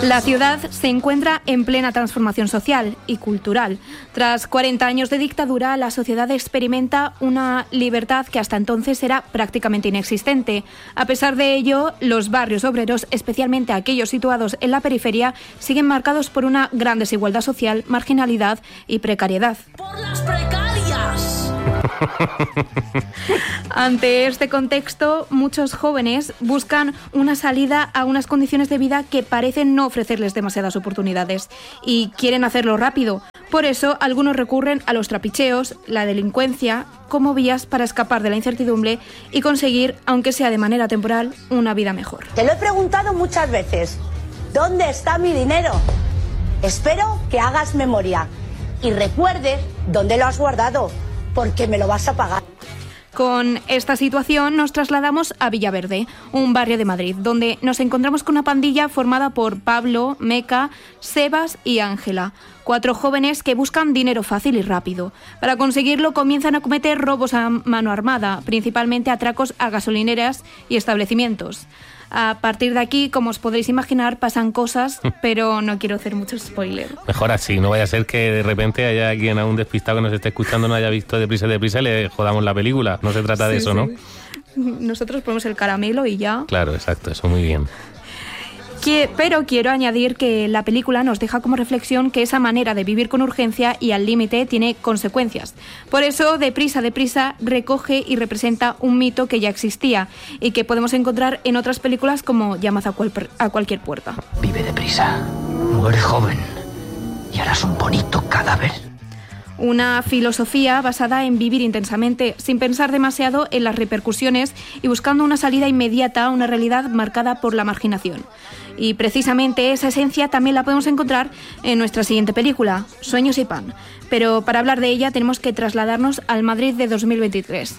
La ciudad se encuentra en plena transformación social y cultural. Tras 40 años de dictadura, la sociedad experimenta una libertad que hasta entonces era prácticamente inexistente. A pesar de ello, los barrios obreros, especialmente aquellos situados en la periferia, siguen marcados por una gran desigualdad social, marginalidad y precariedad. ¡Por las precarias! Ante este contexto, muchos jóvenes buscan una salida a unas condiciones de vida que parecen no ofrecerles demasiadas oportunidades y quieren hacerlo rápido. Por eso, algunos recurren a los trapicheos, la delincuencia, como vías para escapar de la incertidumbre y conseguir, aunque sea de manera temporal, una vida mejor. Te lo he preguntado muchas veces. ¿Dónde está mi dinero? Espero que hagas memoria y recuerdes dónde lo has guardado, porque me lo vas a pagar. Con esta situación nos trasladamos a Villaverde, un barrio de Madrid, donde nos encontramos con una pandilla formada por Pablo, Meca, Sebas y Ángela, 4 jóvenes que buscan dinero fácil y rápido. Para conseguirlo comienzan a cometer robos a mano armada, principalmente atracos a gasolineras y establecimientos. A partir de aquí, como os podréis imaginar, pasan cosas, pero no quiero hacer mucho spoiler. Mejor así, no vaya a ser que de repente haya alguien aún despistado que nos esté escuchando, no haya visto Deprisa y le jodamos la película. No se trata de eso, ¿no? Nosotros ponemos el caramelo y ya. Claro, exacto, eso muy bien. Pero quiero añadir que la película nos deja como reflexión que esa manera de vivir con urgencia y al límite tiene consecuencias. Por eso, Deprisa recoge y representa un mito que ya existía y que podemos encontrar en otras películas como Llamad a cualquier puerta. Vive deprisa, muere joven y harás un bonito cadáver. Una filosofía basada en vivir intensamente, sin pensar demasiado en las repercusiones y buscando una salida inmediata a una realidad marcada por la marginación. Y precisamente esa esencia también la podemos encontrar en nuestra siguiente película, Sueños y pan. Pero para hablar de ella tenemos que trasladarnos al Madrid de 2023.